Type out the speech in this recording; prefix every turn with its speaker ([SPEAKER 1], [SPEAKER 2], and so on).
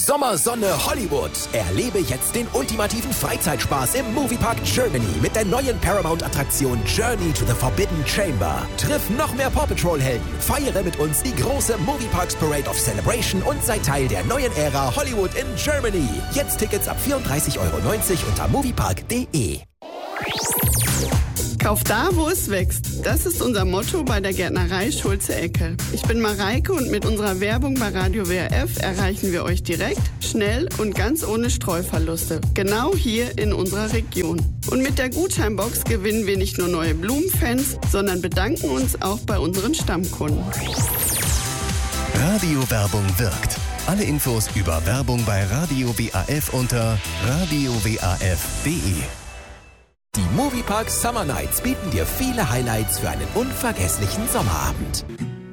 [SPEAKER 1] Sommersonne Hollywood. Erlebe jetzt den ultimativen Freizeitspaß im Moviepark Germany mit der neuen Paramount-Attraktion Journey to the Forbidden Chamber. Triff noch mehr Paw Patrol-Helden, feiere mit uns die große Movieparks Parade of Celebration und sei Teil der neuen Ära Hollywood in Germany. Jetzt Tickets ab 34,90 € unter moviepark.de.
[SPEAKER 2] Kauf da, wo es wächst. Das ist unser Motto bei der Gärtnerei Schulze-Ecke. Ich bin Mareike und mit unserer Werbung bei Radio WRF erreichen wir euch direkt, schnell und ganz ohne Streuverluste. Genau hier in unserer Region. Und mit der Gutscheinbox gewinnen wir nicht nur neue Blumenfans, sondern bedanken uns auch bei unseren Stammkunden.
[SPEAKER 3] Radiowerbung wirkt. Alle Infos über Werbung bei Radio WAF unter radiowaf.de.
[SPEAKER 1] Die Moviepark Summer Nights bieten dir viele Highlights für einen unvergesslichen Sommerabend.